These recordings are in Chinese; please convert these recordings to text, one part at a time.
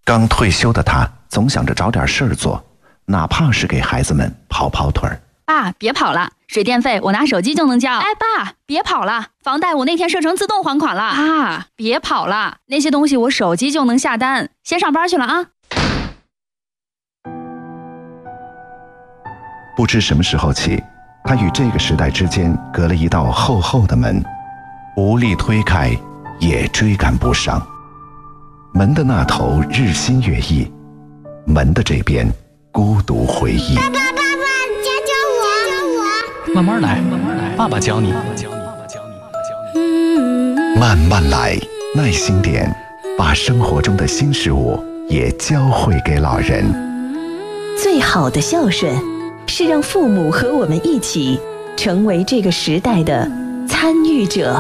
刚退休的他总想着找点事儿做，哪怕是给孩子们跑跑腿儿。 爸，别跑了，水电费我拿手机就能交。哎，爸，别跑了，房贷我那天设成自动还款了。爸，别跑了，那些东西我手机就能下单。先上班去了啊。 不知什么时候起，他与这个时代之间隔了一道厚厚的门，无力推开，也追赶不上。门的那头日新月异，门的这边孤独回忆。 爸爸，教我。 慢慢来，爸爸教你。 慢慢来，耐心点，把生活中的新事物也教会给老人。 最好的孝顺，是让父母和我们一起成为这个时代的参与者。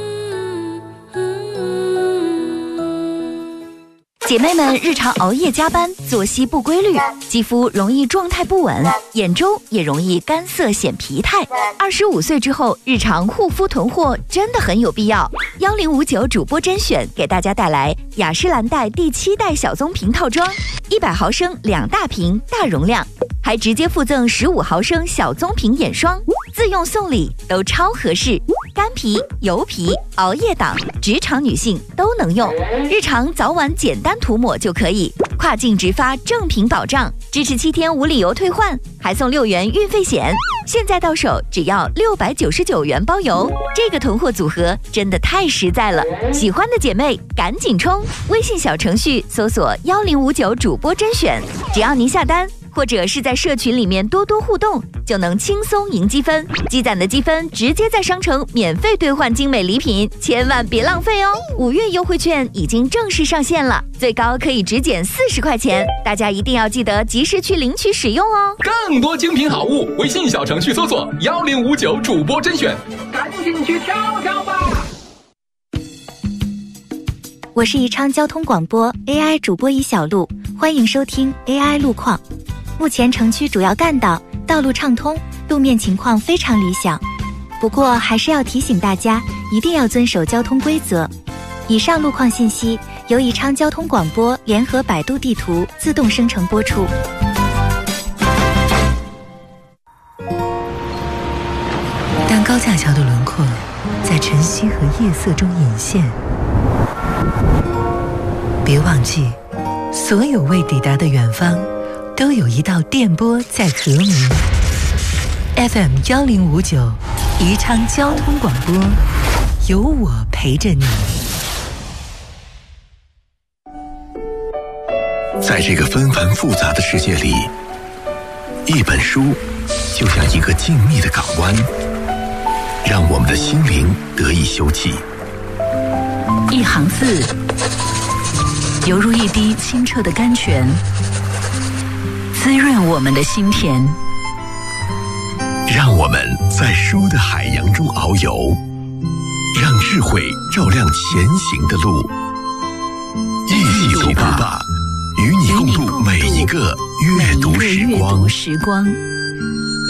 姐妹们日常熬夜加班，作息不规律，肌肤容易状态不稳，眼周也容易干涩显疲态。25岁之后，日常护肤囤货真的很有必要。1059主播甄选给大家带来雅诗兰黛第7代小棕瓶套装，100毫升2大瓶，大容量，还直接附赠15毫升小棕瓶眼霜，自用送礼都超合适。干皮、油皮、熬夜党、职场女性都能用，日常早晚简单涂抹就可以。跨境直发正品保障，支持7天无理由退换，还送6元运费险。现在到手只要699元包邮，这个囤货组合真的太实在了。喜欢的姐妹赶紧冲！微信小程序搜索1059主播甄选，只要您下单，或者是在社群里面多多互动，就能轻松赢积分，积攒的积分直接在商城免费兑换精美礼品，千万别浪费哦！5月优惠券已经正式上线了，最高可以直减40块钱，大家一定要记得及时去领取使用哦！ 更多精品好物，微信小程序搜索1059主播甄选，赶紧去挑挑吧！ 我是宜昌交通广播 AI 主播一小璐，欢迎收听 AI 路况。目前城区主要干道道路畅通，路面情况非常理想，不过还是要提醒大家一定要遵守交通规则。以上路况信息由宜昌交通广播联合百度地图自动生成播出。 当高架桥的轮廓在晨曦和夜色中隐现，别忘记，所有未抵达的远方都有一道电波在和鸣。FM 1059，宜昌交通广播，有我陪着你。 在这个纷繁复杂的世界里，一本书就像一个静谧的港湾，让我们的心灵得以休憩。 一行字，犹如一滴清澈的甘泉，滋润我们的心田。 让我们在书的海洋中遨游，让智慧照亮前行的路。一起读吧，与你共度每一个阅读时光。